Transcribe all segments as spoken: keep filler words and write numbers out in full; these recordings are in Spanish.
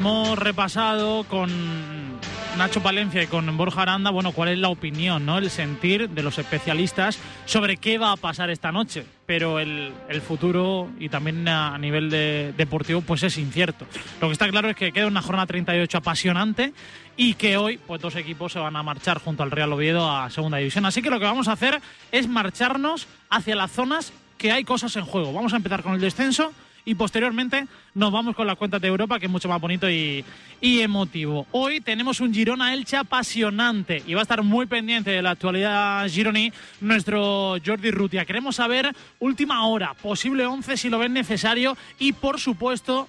hemos repasado con Nacho Palencia y con Borja Aranda, bueno, cuál es la opinión, ¿no? El sentir de los especialistas sobre qué va a pasar esta noche. Pero el, el futuro y también a nivel de, deportivo pues es incierto. Lo que está claro es que queda una jornada treinta y ocho apasionante y que hoy pues dos equipos se van a marchar junto al Real Oviedo a segunda división. Así que lo que vamos a hacer es marcharnos hacia las zonas que hay cosas en juego. Vamos a empezar con el descenso y posteriormente nos vamos con las cuentas de Europa, que es mucho más bonito y, y emotivo. Hoy tenemos un Girona-Elche apasionante y va a estar muy pendiente de la actualidad gironí nuestro Jordi Rutia. Queremos saber última hora, posible once si lo ven necesario y, por supuesto,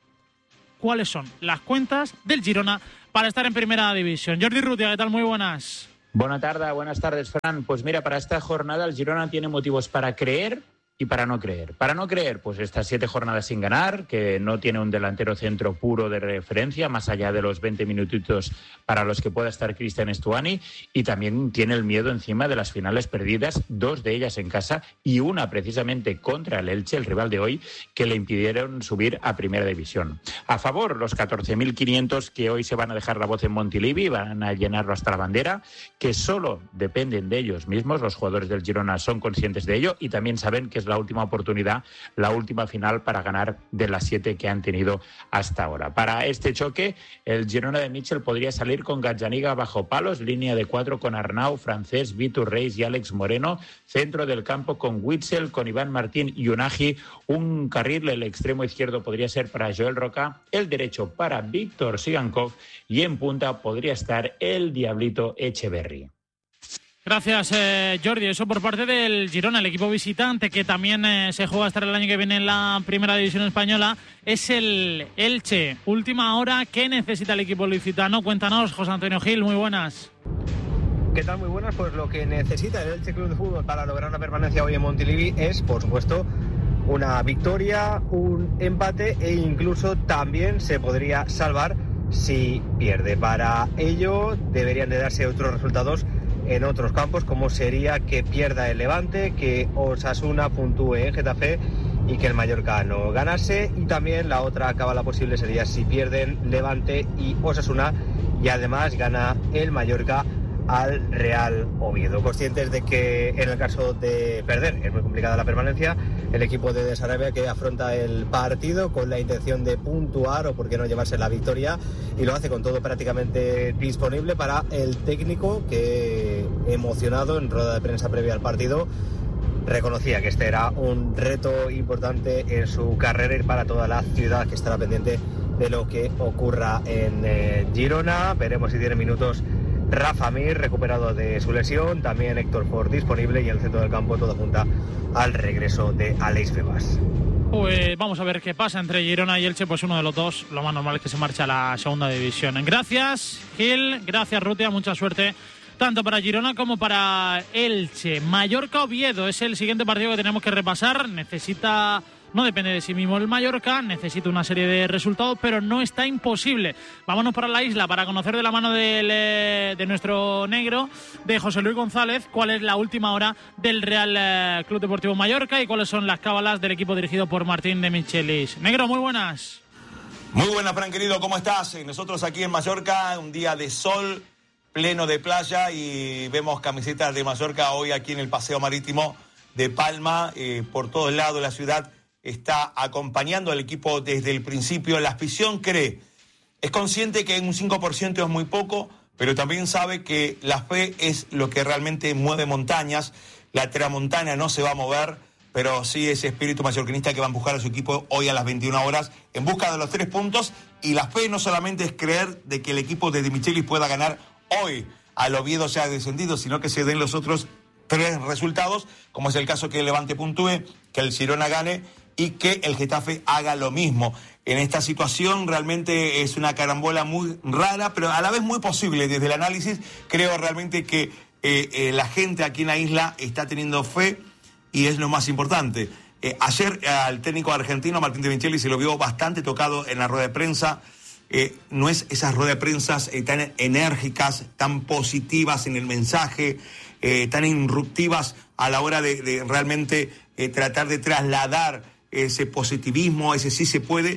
cuáles son las cuentas del Girona para estar en primera división. Jordi Rutia, ¿qué tal? Muy buenas. Buenas tardes, buenas tardes, Fran. Pues mira, para esta jornada el Girona tiene motivos para creer y para no creer. Para no creer, pues estas siete jornadas sin ganar, que no tiene un delantero centro puro de referencia, más allá de los veinte minutitos para los que pueda estar Cristian Stuani, y también tiene el miedo encima de las finales perdidas, dos de ellas en casa y una precisamente contra el Elche, el rival de hoy, que le impidieron subir a primera división. A favor, los catorce mil quinientos que hoy se van a dejar la voz en Montilivi, van a llenarlo hasta la bandera, que solo dependen de ellos mismos. Los jugadores del Girona son conscientes de ello y también saben que es la última oportunidad, la última final para ganar de las siete que han tenido hasta ahora. Para este choque, el Girona de Mitchell podría salir con Gazzaniga bajo palos, línea de cuatro con Arnau, Francés, Vitor Reis y Alex Moreno, centro del campo con Witzel, con Iván Martín y Unagi, un carril, el extremo izquierdo podría ser para Joel Roca, el derecho para Víctor Sigankov y en punta podría estar el Diablito Echeverry. Gracias, eh, Jordi. Eso por parte del Girona, el equipo visitante que también eh, se juega hasta el año que viene en la primera división española. Es el Elche. Última hora, ¿qué necesita el equipo licitano? Cuéntanos, José Antonio Gil, muy buenas. ¿Qué tal? Muy buenas. Pues lo que necesita el Elche Club de Fútbol para lograr una permanencia hoy en Montilivi es, por supuesto, una victoria, un empate e incluso también se podría salvar si pierde. Para ello deberían de darse otros resultados en otros campos, como sería que pierda el Levante, que Osasuna puntúe en Getafe y que el Mallorca no ganase. Y también la otra cábala posible sería si pierden Levante y Osasuna y además gana el Mallorca al Real Oviedo. Conscientes de que en el caso de perder es muy complicada la permanencia, el equipo de De Sarabia que afronta el partido con la intención de puntuar o por qué no llevarse la victoria, y lo hace con todo prácticamente disponible para el técnico, que emocionado en rueda de prensa previa al partido reconocía que este era un reto importante en su carrera y para toda la ciudad, que estará pendiente de lo que ocurra en eh, Girona. Veremos si tiene minutos Rafa Mir, recuperado de su lesión, también Héctor Ford disponible, y en el centro del campo todo apunta al regreso de Aleix Febas. Pues vamos a ver qué pasa entre Girona y Elche. Pues uno de los dos, lo más normal es que se marche a la segunda división. Gracias, Gil, gracias, Rutia, mucha suerte tanto para Girona como para Elche. Mallorca-Oviedo es el siguiente partido que tenemos que repasar. Necesita... No depende de sí mismo el Mallorca, necesita una serie de resultados, pero no está imposible. Vámonos para la isla para conocer de la mano del, de nuestro negro, de José Luis González, cuál es la última hora del Real Club Deportivo Mallorca y cuáles son las cábalas del equipo dirigido por Martín de Michelis. Negro, muy buenas. Muy buenas, Fran, querido, ¿cómo estás? Nosotros aquí en Mallorca, un día de sol, pleno de playa, y vemos camisetas de Mallorca hoy aquí en el Paseo Marítimo de Palma, eh, por todos lados de la ciudad. Está acompañando al equipo desde el principio. La afición cree, es consciente que un cinco por ciento es muy poco, pero también sabe que la fe es lo que realmente mueve montañas. La tramontana no se va a mover, pero sí ese espíritu mallorquinista que va a empujar a su equipo hoy a las veintiuna horas en busca de los tres puntos. Y la fe no solamente es creer de que el equipo de De Michelis pueda ganar hoy al Oviedo se ha descendido, sino que se den los otros tres resultados, como es el caso que el Levante puntúe, que el Girona gane y que el Getafe haga lo mismo. En esta situación realmente es una carambola muy rara, pero a la vez muy posible. Desde el análisis creo realmente que eh, eh, la gente aquí en la isla está teniendo fe y es lo más importante. Eh, ayer eh, al técnico argentino Martín de Michelis se lo vio bastante tocado en la rueda de prensa. Eh, no es esas ruedas de prensa eh, tan enérgicas, tan positivas en el mensaje, eh, tan irruptivas a la hora de, de realmente eh, tratar de trasladar ese positivismo, ese sí se puede.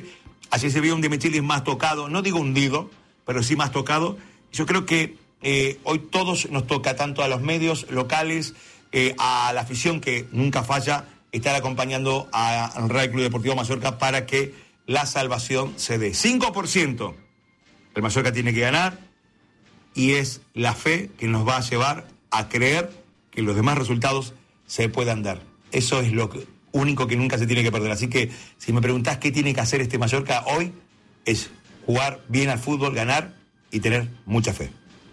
Así se vio un Demichelis más tocado, no digo hundido, pero sí más tocado. Yo creo que eh, hoy todos nos toca, tanto a los medios locales, eh, a la afición que nunca falla, estar acompañando al Real Club Deportivo Mallorca para que la salvación se dé. cinco por ciento el Mallorca tiene que ganar y es la fe que nos va a llevar a creer que los demás resultados se puedan dar. Eso es lo que, único que nunca se tiene que perder. Así que si me preguntás qué tiene que hacer este Mallorca hoy, es jugar bien al fútbol, ganar y tener mucha fe.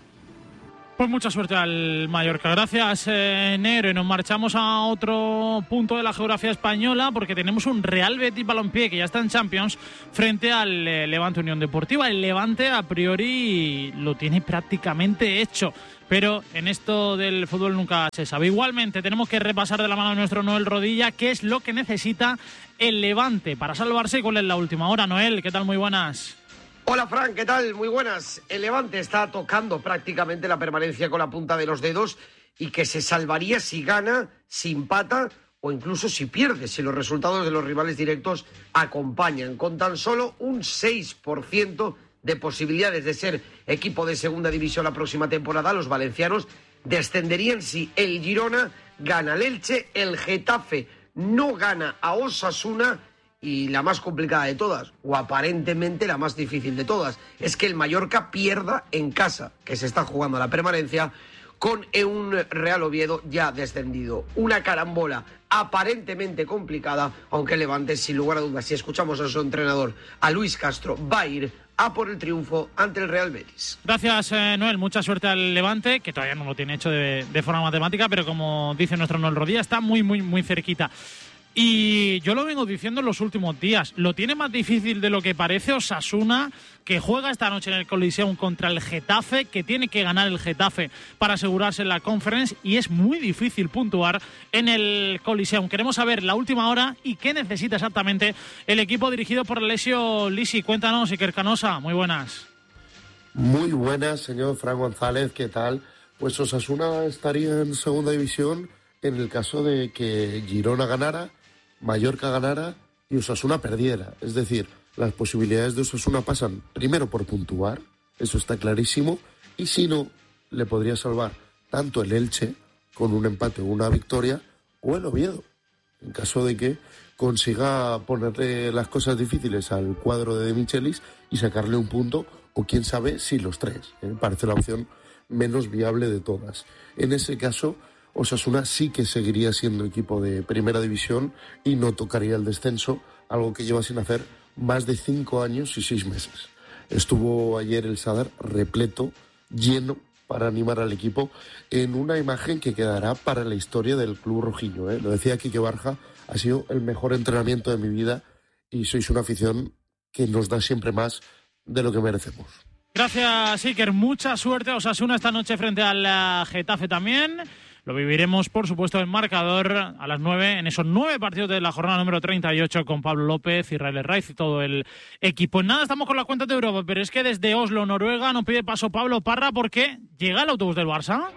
Pues mucha suerte al Mallorca. Gracias, eh, Negro. Y nos marchamos a otro punto de la geografía española porque tenemos un Real Betis Balompié que ya está en Champions frente al eh, Levante Unión Deportiva. El Levante a priori lo tiene prácticamente hecho, pero en esto del fútbol nunca se sabe. Igualmente tenemos que repasar de la mano de nuestro Noel Rodilla qué es lo que necesita el Levante para salvarse y cuál es la última hora. Noel, ¿qué tal? Muy buenas. Hola, Fran, ¿qué tal? Muy buenas. El Levante está tocando prácticamente la permanencia con la punta de los dedos y que se salvaría si gana, si empata o incluso si pierde, si los resultados de los rivales directos acompañan. Con tan solo un seis por ciento de posibilidades de ser equipo de segunda división la próxima temporada, los valencianos descenderían si el Girona gana al Elche, el Getafe no gana a Osasuna. Y la más complicada de todas, o aparentemente la más difícil de todas, es que el Mallorca pierda en casa, que se está jugando la permanencia, con un Real Oviedo ya descendido. Una carambola aparentemente complicada, aunque el Levante, sin lugar a dudas, si escuchamos a su entrenador, a Luis Castro, va a ir a por el triunfo ante el Real Betis. Gracias, eh, Noel. Mucha suerte al Levante, que todavía no lo tiene hecho de, de forma matemática, pero como dice nuestro Noel Rodilla, está muy, muy, muy cerquita. Y yo lo vengo diciendo en los últimos días, lo tiene más difícil de lo que parece Osasuna, que juega esta noche en el Coliseum contra el Getafe, que tiene que ganar el Getafe para asegurarse en la Conference, y es muy difícil puntuar en el Coliseum. Queremos saber la última hora y qué necesita exactamente el equipo dirigido por Alessio Lisi. Cuéntanos, Iker Canosa, muy buenas. Muy buenas, señor Fran González, ¿qué tal? Pues Osasuna estaría en segunda división en el caso de que Girona ganara, Mallorca ganara y Osasuna perdiera. Es decir, las posibilidades de Osasuna pasan primero por puntuar, eso está clarísimo, y si no, le podría salvar tanto el Elche con un empate o una victoria, o el Oviedo, en caso de que consiga ponerle las cosas difíciles al cuadro de Demichelis y sacarle un punto, o quién sabe si los tres. ¿eh? Parece la opción menos viable de todas. En ese caso, Osasuna sí que seguiría siendo equipo de primera división y no tocaría el descenso, algo que lleva sin hacer más de cinco años y seis meses. Estuvo ayer el Sadar repleto, lleno, para animar al equipo en una imagen que quedará para la historia del club rojillo. ¿eh? Lo decía Quique Barja, ha sido el mejor entrenamiento de mi vida y sois una afición que nos da siempre más de lo que merecemos. Gracias, Iker. Mucha suerte a Osasuna esta noche frente al Getafe también. Lo viviremos, por supuesto, en marcador a las nueve, en esos nueve partidos de la jornada número treinta y ocho con Pablo López, Israel Raiz y todo el equipo. En nada, estamos con las cuentas de Europa, pero es que desde Oslo, Noruega, nos pide paso Pablo Parra porque llega el autobús del Barça.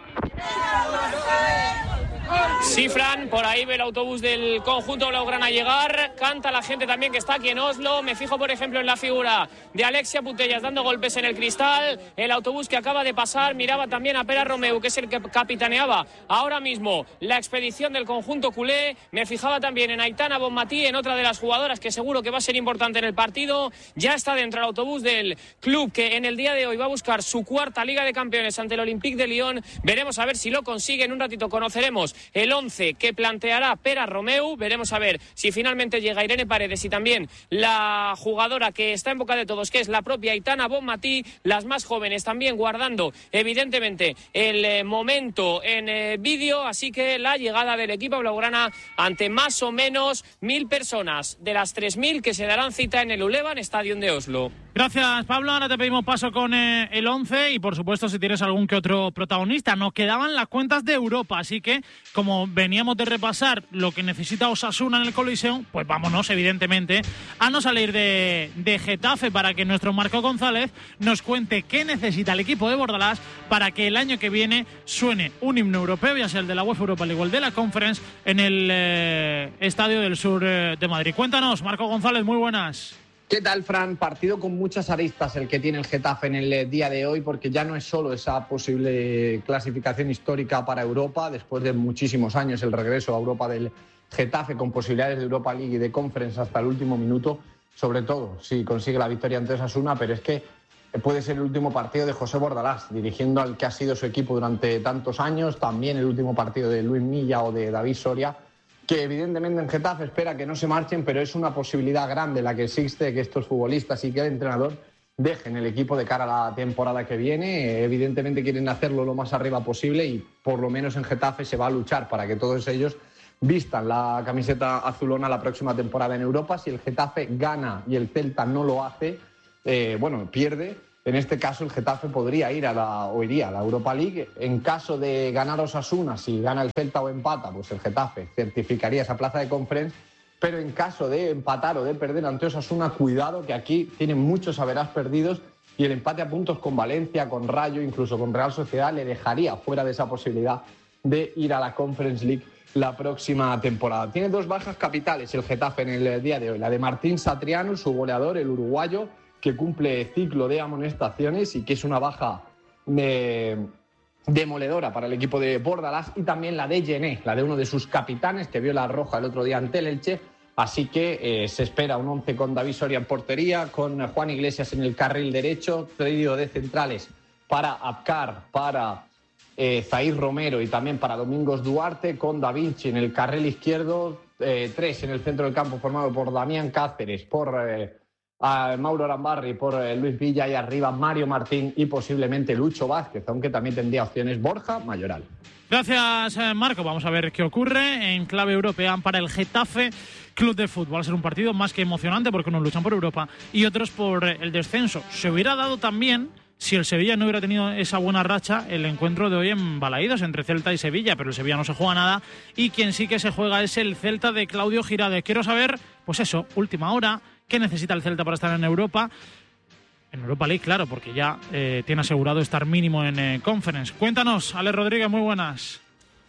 Sí, Fran, por ahí ve el autobús del conjunto blaugrana llegar, canta la gente también que está aquí en Oslo. Me fijo, por ejemplo, en la figura de Alexia Putellas dando golpes en el cristal. El autobús que acaba de pasar miraba también a Pere Romeu, que es el que capitaneaba ahora mismo la expedición del conjunto culé. Me fijaba también en Aitana Bonmatí, en otra de las jugadoras que seguro que va a ser importante en el partido. Ya está dentro el autobús del club que en el día de hoy va a buscar su cuarta Liga de Campeones ante el Olympique de Lyon. Veremos a ver si lo consigue. En un ratito conoceremos el once que planteará Pere Romeu. Veremos a ver si finalmente llega Irene Paredes y también la jugadora que está en boca de todos, que es la propia Aitana Bonmatí. Las más jóvenes también guardando evidentemente el eh, momento en eh, vídeo. Así que la llegada del equipo blaugrana ante más o menos mil personas de las tres mil que se darán cita en el Ulevan Stadium de Oslo. Gracias, Pablo. Ahora te pedimos paso con eh, el once y, por supuesto, si tienes algún que otro protagonista. Nos quedaban las cuentas de Europa, así que, como veníamos de repasar lo que necesita Osasuna en el Coliseum, pues vámonos, evidentemente, a no salir de, de Getafe para que nuestro Marco González nos cuente qué necesita el equipo de Bordalás para que el año que viene suene un himno europeo, ya sea el de la UEFA Europa League o el de la Conference, en el eh, Estadio del Sur eh, de Madrid. Cuéntanos, Marco González, muy buenas. ¿Qué tal, Fran? Partido con muchas aristas el que tiene el Getafe en el día de hoy, porque ya no es solo esa posible clasificación histórica para Europa, después de muchísimos años el regreso a Europa del Getafe con posibilidades de Europa League y de Conference hasta el último minuto, sobre todo si consigue la victoria ante Osasuna, pero es que puede ser el último partido de José Bordalás, dirigiendo al que ha sido su equipo durante tantos años, también el último partido de Luis Milla o de David Soria, que evidentemente en Getafe espera que no se marchen, pero es una posibilidad grande la que existe que estos futbolistas y que el entrenador dejen el equipo de cara a la temporada que viene. Evidentemente quieren hacerlo lo más arriba posible y por lo menos en Getafe se va a luchar para que todos ellos vistan la camiseta azulona la próxima temporada en Europa. Si el Getafe gana y el Celta no lo hace, eh, bueno, pierde. En este caso el Getafe podría ir a la, o iría a la Europa League. En caso de ganar Osasuna, si gana el Celta o empata, pues el Getafe certificaría esa plaza de Conference. Pero en caso de empatar o de perder ante Osasuna, cuidado que aquí tienen muchos haberás perdidos y el empate a puntos con Valencia, con Rayo, incluso con Real Sociedad le dejaría fuera de esa posibilidad de ir a la Conference League la próxima temporada. Tiene dos bajas capitales el Getafe en el día de hoy. La de Martín Satriano, su goleador, el uruguayo, que cumple ciclo de amonestaciones y que es una baja de, demoledora para el equipo de Bordalás, y también la de Gené, la de uno de sus capitanes, que vio la roja el otro día ante el Elche. Así que eh, se espera un once con David Soria en portería, con Juan Iglesias en el carril derecho, trío de centrales para Abkar, para eh, Zair Romero y también para Domingos Duarte, con Da Vinci en el carril izquierdo, eh, tres en el centro del campo formado por Damián Cáceres, por Eh, a Mauro Arambarri, por eh, Luis Villa, y arriba Mario Martín y posiblemente Lucho Vázquez, aunque también tendría opciones Borja Mayoral. Gracias, Marco. Vamos a ver qué ocurre en clave europea para el Getafe Club de Fútbol. Va a ser un partido más que emocionante porque unos luchan por Europa y otros por el descenso. Se hubiera dado también, si el Sevilla no hubiera tenido esa buena racha, el encuentro de hoy en Balaídos entre Celta y Sevilla, pero el Sevilla no se juega nada y quien sí que se juega es el Celta de Claudio Girade. Quiero saber, pues eso, última hora, ¿qué necesita el Celta para estar en Europa? En Europa League, claro, porque ya eh, tiene asegurado estar mínimo en eh, Conference. Cuéntanos, Ale Rodríguez, muy buenas.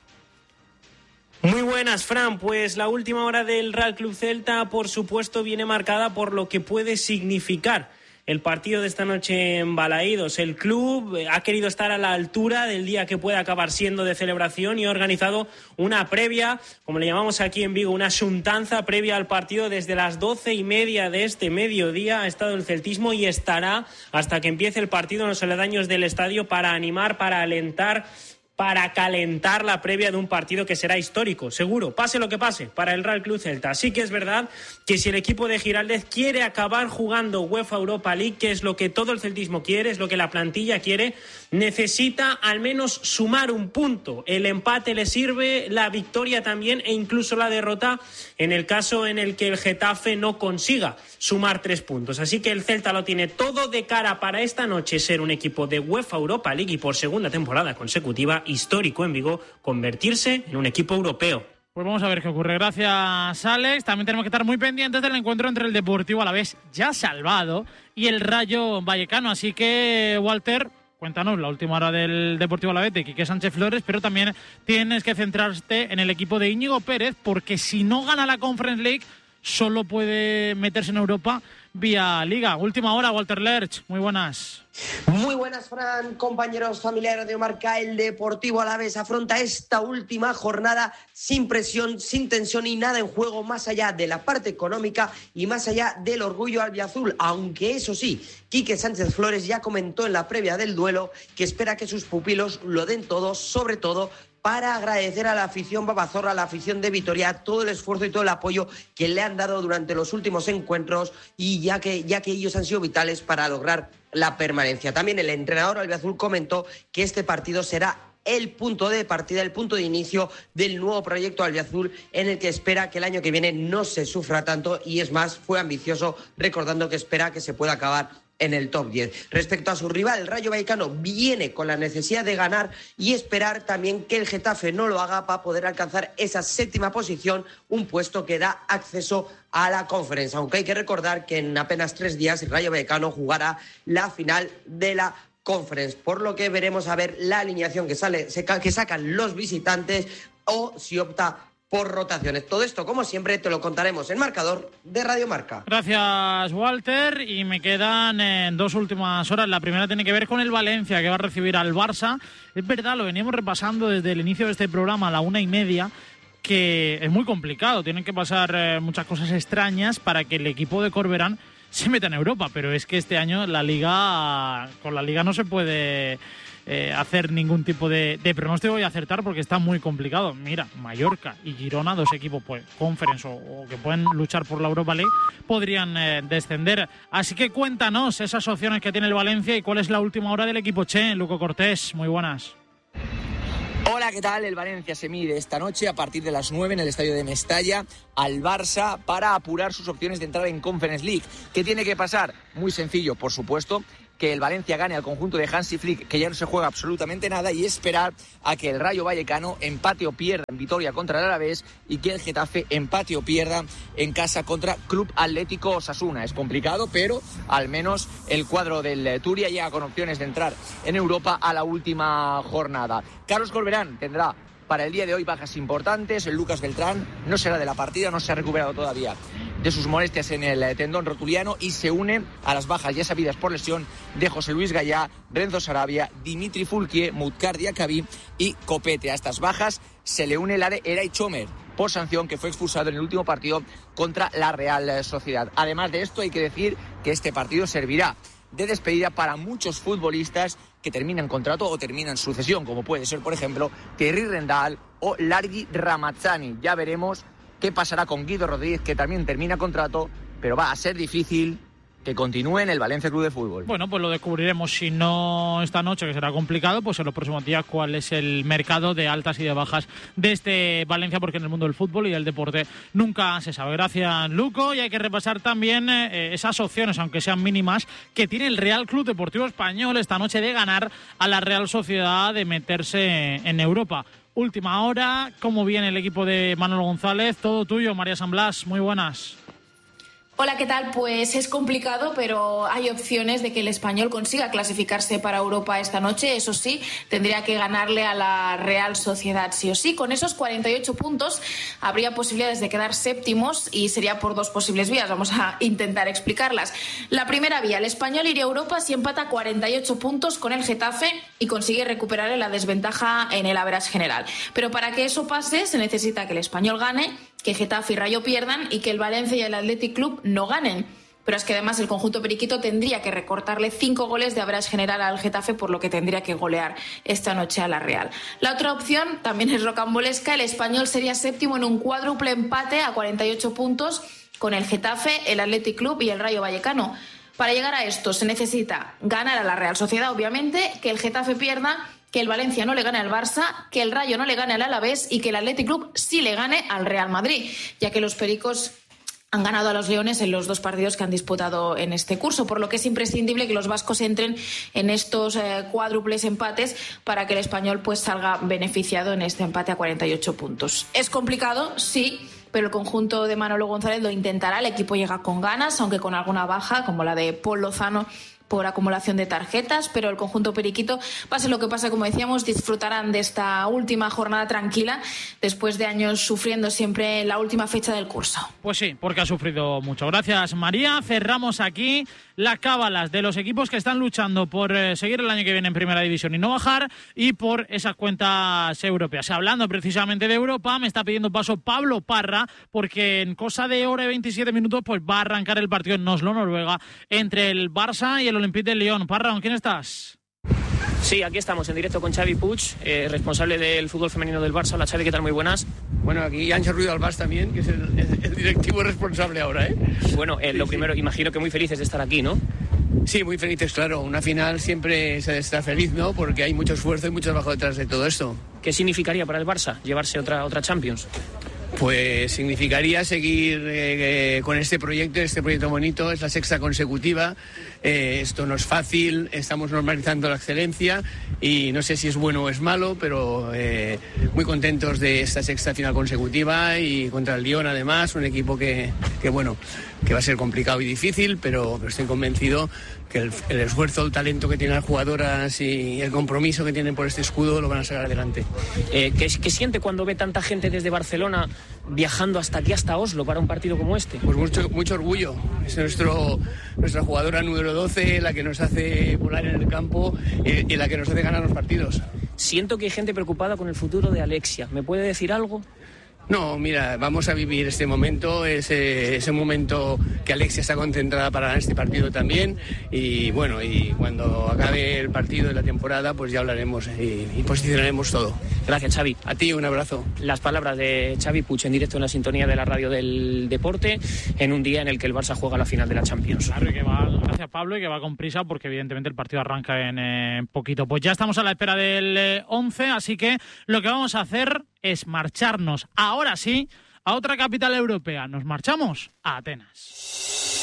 Muy buenas, Fran. Pues la última hora del Real Club Celta, por supuesto, viene marcada por lo que puede significar el partido de esta noche en Balaídos. El club ha querido estar a la altura del día que puede acabar siendo de celebración y ha organizado una previa, como le llamamos aquí en Vigo, una xuntanza previa al partido. Desde las doce y media de este mediodía ha estado el celtismo y estará hasta que empiece el partido en los aledaños del estadio para animar, para alentar, para calentar la previa de un partido que será histórico, seguro, pase lo que pase, para el Real Club Celta. Sí que es verdad que si el equipo de Giraldez quiere acabar jugando UEFA Europa League, que es lo que todo el celtismo quiere, es lo que la plantilla quiere, necesita al menos sumar un punto. El empate le sirve, la victoria también, e incluso la derrota en el caso en el que el Getafe no consiga sumar tres puntos. Así que el Celta lo tiene todo de cara para esta noche ser un equipo de UEFA Europa League y por segunda temporada consecutiva histórico en Vigo, convertirse en un equipo europeo. Pues vamos a ver qué ocurre. Gracias, Alex. También tenemos que estar muy pendientes del encuentro entre el Deportivo Alavés, ya salvado, y el Rayo Vallecano. Así que, Walter, cuéntanos la última hora del Deportivo Alavés de Quique Sánchez Flores, pero también tienes que centrarte en el equipo de Íñigo Pérez, porque si no gana la Conference League, solo puede meterse en Europa vía Liga. Última hora, Walter Lerch. Muy buenas. Muy buenas, Fran, compañeros, familiares de Marca. El Deportivo Alavés afronta esta última jornada sin presión, sin tensión y nada en juego más allá de la parte económica y más allá del orgullo albiazul. Aunque eso sí, Quique Sánchez Flores ya comentó en la previa del duelo que espera que sus pupilos lo den todo, sobre todo para agradecer a la afición babazorra, a la afición de Vitoria, todo el esfuerzo y todo el apoyo que le han dado durante los últimos encuentros, y ya que, ya que ellos han sido vitales para lograr la permanencia. También el entrenador albiazul comentó que este partido será el punto de partida, el punto de inicio del nuevo proyecto albiazul, en el que espera que el año que viene no se sufra tanto, y es más, fue ambicioso recordando que espera que se pueda acabar en el top diez. Respecto a su rival, el Rayo Vallecano viene con la necesidad de ganar y esperar también que el Getafe no lo haga para poder alcanzar esa séptima posición, un puesto que da acceso a la Conference, aunque hay que recordar que en apenas tres días el Rayo Vallecano jugará la final de la Conference, por lo que veremos a ver la alineación que sale, que sacan los visitantes, o si opta por rotaciones. Todo esto, como siempre, te lo contaremos en Marcador de Radio Marca. Gracias, Walter. Y me quedan en dos últimas horas. La primera tiene que ver con el Valencia, que va a recibir al Barça. Es verdad, lo veníamos repasando desde el inicio de este programa a la una y media, que es muy complicado. Tienen que pasar eh, muchas cosas extrañas para que el equipo de Corberán se meta en Europa. Pero es que este año la Liga, con la Liga no se puede eh, hacer ningún tipo de, de pronóstico y acertar, porque está muy complicado. Mira, Mallorca y Girona, dos equipos pues Conference o, o que pueden luchar por la Europa League, podrían eh, descender. Así que cuéntanos esas opciones que tiene el Valencia y cuál es la última hora del equipo Che. Luco Cortés, muy buenas. Hola, ¿qué tal? El Valencia se mide esta noche a partir de las nueve en el estadio de Mestalla al Barça para apurar sus opciones de entrar en Conference League. ¿Qué tiene que pasar? Muy sencillo, por supuesto, que el Valencia gane al conjunto de Hansi Flick, que ya no se juega absolutamente nada, y esperar a que el Rayo Vallecano empate o pierda en Vitoria contra el Alavés y que el Getafe empate o pierda en casa contra Club Atlético Osasuna. Es complicado, pero al menos el cuadro del Turia llega con opciones de entrar en Europa a la última jornada. Carlos Corberán tendrá para el día de hoy bajas importantes. El Lucas Beltrán no será de la partida, no se ha recuperado todavía de sus molestias en el tendón rotuliano y se une a las bajas ya sabidas por lesión de José Luis Gallá, Renzo Sarabia, Dimitri Fulquier, Mutkar Diakabi y Copete. A estas bajas se le une la de Eray Chomer por sanción, que fue expulsado en el último partido contra la Real Sociedad. Además de esto, hay que decir que este partido servirá de despedida para muchos futbolistas que terminan contrato o terminan sucesión, como puede ser, por ejemplo, Thierry Rendal o Largi Ramazzani. Ya veremos qué pasará con Guido Rodríguez, que también termina contrato, pero va a ser difícil que continúe en el Valencia Club de Fútbol. Bueno, pues lo descubriremos, si no esta noche, que será complicado, pues en los próximos días cuál es el mercado de altas y de bajas de este Valencia, porque en el mundo del fútbol y del deporte nunca se sabe. Gracias, Luco. Y hay que repasar también eh, esas opciones, aunque sean mínimas, que tiene el Real Club Deportivo Español esta noche de ganar a la Real Sociedad, de meterse en Europa. Última hora, ¿cómo viene el equipo de Manolo González? Todo tuyo, María San Blas, muy buenas. Hola, ¿qué tal? Pues es complicado, pero hay opciones de que el Español consiga clasificarse para Europa esta noche. Eso sí, tendría que ganarle a la Real Sociedad sí o sí. Con esos cuarenta y ocho puntos habría posibilidades de quedar séptimos y sería por dos posibles vías. Vamos a intentar explicarlas. La primera vía, el Español iría a Europa si empata cuarenta y ocho puntos con el Getafe y consigue recuperar la desventaja en el average general. Pero para que eso pase se necesita que el Español gane, que Getafe y Rayo pierdan y que el Valencia y el Athletic Club no ganen. Pero es que además el conjunto periquito tendría que recortarle cinco goles de average general al Getafe, por lo que tendría que golear esta noche a la Real. La otra opción también es rocambolesca. El Español sería séptimo en un cuádruple empate a cuarenta y ocho puntos con el Getafe, el Athletic Club y el Rayo Vallecano. Para llegar a esto se necesita ganar a la Real Sociedad, obviamente, que el Getafe pierda, que el Valencia no le gane al Barça, que el Rayo no le gane al Alavés y que el Athletic Club sí le gane al Real Madrid, ya que los pericos han ganado a los Leones en los dos partidos que han disputado en este curso, por lo que es imprescindible que los vascos entren en estos eh, cuádruples empates para que el Español pues salga beneficiado en este empate a cuarenta y ocho puntos. Es complicado, sí, pero el conjunto de Manolo González lo intentará. El equipo llega con ganas, aunque con alguna baja, como la de Paul Lozano, por acumulación de tarjetas, pero el conjunto periquito, pase lo que pase, como decíamos, disfrutarán de esta última jornada tranquila después de años sufriendo siempre la última fecha del curso. Pues sí, porque ha sufrido mucho. Gracias, María. Cerramos aquí las cábalas de los equipos que están luchando por eh, seguir el año que viene en Primera División y no bajar, y por esas cuentas europeas. Hablando precisamente de Europa, me está pidiendo paso Pablo Parra, porque en cosa de hora y veintisiete minutos pues va a arrancar el partido en Oslo, Noruega, entre el Barça y el Olympique de Lyon. Parra, ¿con quién estás? Sí, aquí estamos en directo con Xavi Puig, eh, responsable del fútbol femenino del Barça. Hola, Xavi, ¿qué tal? Muy buenas. Bueno, aquí Ángel Ruiz Albás también, que es el, el, el directivo responsable ahora, ¿eh? Bueno, eh, lo sí, primero, sí. Imagino que muy felices de estar aquí, ¿no? Sí, muy felices, claro. Una final siempre se está feliz, ¿no? Porque hay mucho esfuerzo y mucho trabajo detrás de todo esto. ¿Qué significaría para el Barça llevarse otra, otra Champions? Pues significaría seguir eh, eh, con este proyecto, este proyecto bonito. Es la sexta consecutiva. eh, esto no es fácil, estamos normalizando la excelencia y no sé si es bueno o es malo, pero eh, muy contentos de esta sexta final consecutiva y contra el Lyon además, un equipo que, que bueno, que va a ser complicado y difícil, pero, pero estoy convencido que el, el esfuerzo, el talento que tienen las jugadoras y el compromiso que tienen por este escudo lo van a sacar adelante. Eh, ¿qué, ¿Qué siente cuando ve tanta gente desde Barcelona viajando hasta aquí, hasta Oslo, para un partido como este? Pues mucho, mucho orgullo. Es nuestro, nuestra jugadora número doce, la que nos hace volar en el campo y, y la que nos hace ganar los partidos. Siento que hay gente preocupada con el futuro de Alexia. ¿Me puede decir algo? No, mira, vamos a vivir este momento, ese, ese momento que Alexia está concentrada para ganar este partido también y bueno, y cuando acabe el partido y la temporada pues ya hablaremos y, y posicionaremos todo. Gracias, Xavi. A ti un abrazo. Las palabras de Xavi Puig en directo en la sintonía de la radio del deporte en un día en el que el Barça juega la final de la Champions. Claro, y que va, gracias Pablo, y que va con prisa porque evidentemente el partido arranca en eh, poquito. Pues ya estamos a la espera del eh, once, así que lo que vamos a hacer es marcharnos ahora sí a otra capital europea. Nos marchamos a Atenas.